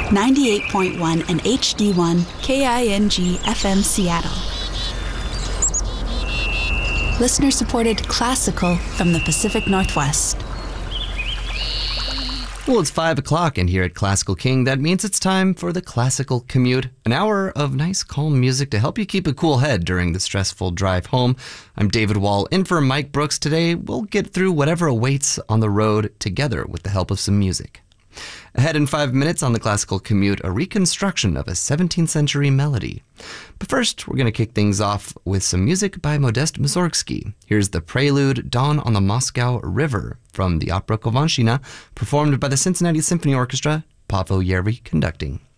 98.1 and HD1 KING FM Seattle. Listener-supported classical from the Pacific Northwest. Well, it's 5 o'clock, and here at Classical King, that means it's time for the Classical Commute, an hour of nice, calm music to help you keep a cool head during the stressful drive home. I'm David Wall, in for Mike Brooks today. We'll get through whatever awaits on the road together with the help of some music. Ahead in 5 minutes on the Classical Commute, a reconstruction of a 17th century melody. But first, we're going to kick things off with some music by Modest Mussorgsky. Here's the prelude Dawn on the Moscow River from the opera Kovanshina, performed by the Cincinnati Symphony Orchestra, Pavel Yerby conducting.